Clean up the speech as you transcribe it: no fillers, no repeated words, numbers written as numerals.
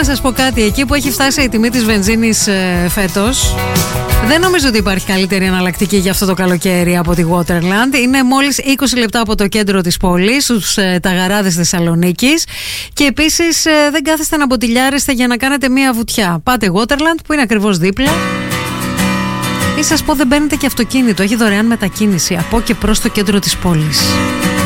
να σας πω κάτι. Εκεί που έχει φτάσει η τιμή της βενζίνης φέτος, δεν νομίζω ότι υπάρχει καλύτερη εναλλακτική για αυτό το καλοκαίρι από τη Waterland. Είναι μόλις 20 λεπτά από το κέντρο της πόλης, στους ταγαράδες Θεσσαλονίκης. Και επίσης δεν κάθεστε να μποτιλιάρεστε για να κάνετε μία βουτιά. Πάτε Waterland που είναι ακριβώς δίπλα. Ή σας πω, δεν παίρνετε και αυτοκίνητο. Έχει δωρεάν μετακίνηση από και προς το κέντρο της πόλης.